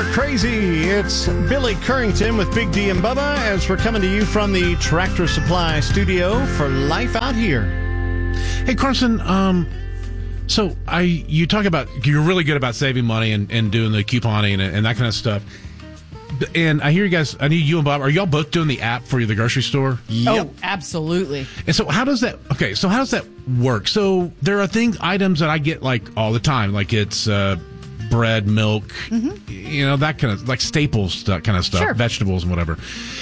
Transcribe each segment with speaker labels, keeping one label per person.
Speaker 1: are crazy. It's Billy Currington with Big D and Bubba as we're coming to you from the Tractor Supply studio for Life Out Here.
Speaker 2: Hey, Carson, you talk about you're really good about saving money and doing the couponing and that kind of stuff. And I hear you guys, I need you and Bob, are y'all both doing the app for the grocery store?
Speaker 3: Yep. Oh, absolutely.
Speaker 2: And so how does that work? So there are items that I get like all the time, like it's bread, milk, that kind of, like staples, that kind of stuff, sure. Vegetables and whatever.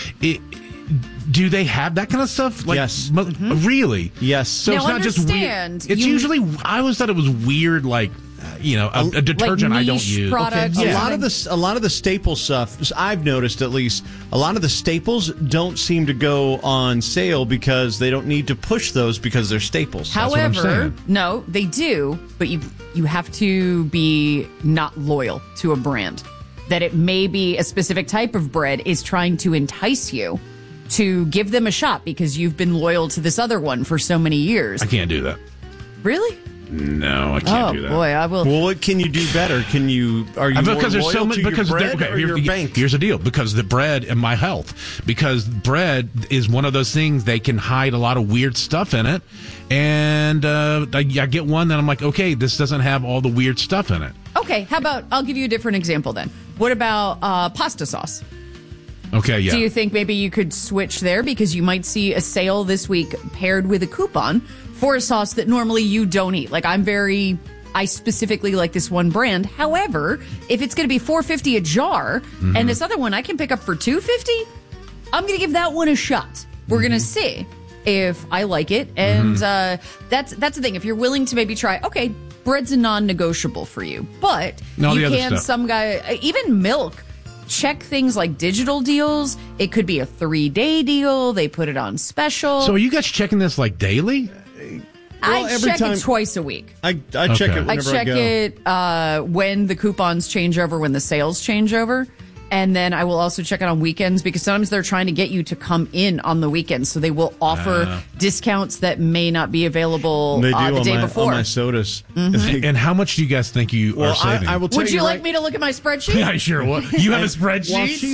Speaker 2: Do they have that kind of stuff? Like,
Speaker 1: yes.
Speaker 2: Really?
Speaker 1: Yes.
Speaker 2: So it's not just weird. It's usually, I always thought it was weird, like, a detergent
Speaker 3: like
Speaker 2: I don't use.
Speaker 3: Products,
Speaker 1: okay. Yeah. A lot of the staple stuff, I've noticed at least, a lot of the staples don't seem to go on sale because they don't need to push those because they're staples.
Speaker 3: However, no, they do, but you have to be not loyal to a brand. That it may be a specific type of bread is trying to entice you to give them a shot because you've been loyal to this other one for so many years.
Speaker 2: I can't do that.
Speaker 3: Really?
Speaker 2: No, I can't do that.
Speaker 3: Oh, boy, I will.
Speaker 1: Well, what can you do better? Are you
Speaker 2: because
Speaker 1: more
Speaker 2: there's
Speaker 1: loyal
Speaker 2: so many,
Speaker 1: to
Speaker 2: because
Speaker 1: your bread or your bank?
Speaker 2: Here's the deal. Because the bread and my health. Because bread is one of those things, they can hide a lot of weird stuff in it. And I get one that I'm like, okay, this doesn't have all the weird stuff in it.
Speaker 3: Okay, how about, I'll give you a different example then. What about pasta sauce?
Speaker 2: Okay, yeah.
Speaker 3: Do you think maybe you could switch there because you might see a sale this week paired with a coupon for a sauce that normally you don't eat? Like I specifically like this one brand. However, if it's going to be $4.50 a jar and this other one I can pick up for $2.50, I'm going to give that one a shot. We're going to see if I like it. And that's the thing. If you're willing to maybe try, okay, bread's a non-negotiable for you. But you can, some guy, even milk, check things like digital deals. It could be a 3-day deal. They put it on special.
Speaker 2: So are you guys checking this like daily?
Speaker 3: Well, I check it twice a week.
Speaker 1: I check it whenever I go.
Speaker 3: It when the coupons change over, when the sales change over. And then I will also check it on weekends because sometimes they're trying to get you to come in on the weekends. So they will offer discounts that may not be be the day before.
Speaker 1: On my sodas.
Speaker 2: And how much do you guys think you are saving?
Speaker 1: I will tell
Speaker 3: Would you like me to look at my spreadsheet?
Speaker 2: Yeah, sure. You have a spreadsheet?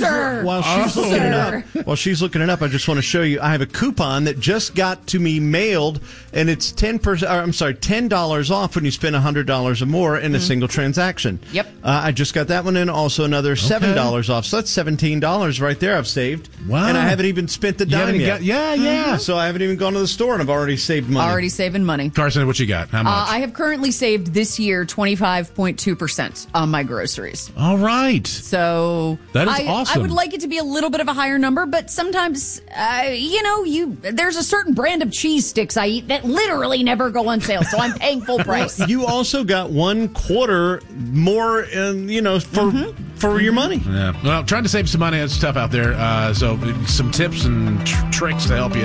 Speaker 1: While she's looking it up, I just want to show you. I have a coupon that just got to me mailed, and it's $10 off when you spend $100 or more in a single transaction.
Speaker 3: Yep.
Speaker 1: I just got that one in. Also another $7 off. So that's $17 right there I've saved.
Speaker 2: Wow.
Speaker 1: And I haven't even spent the dime yet. So I haven't even gone to the store, and I've already saved money.
Speaker 3: Already saving money.
Speaker 2: Carson, what you got? How much?
Speaker 3: I have currently saved this year 25.2% on my groceries.
Speaker 2: All right.
Speaker 3: So
Speaker 2: that is awesome.
Speaker 3: I would like it to be a little bit of a higher number, but sometimes, there's a certain brand of cheese sticks I eat that literally never go on sale, so I'm paying full price.
Speaker 1: You also got 1/4 more, for your money.
Speaker 2: Yeah. Well, trying to save some money, it's tough out there. So some tips and tricks to help you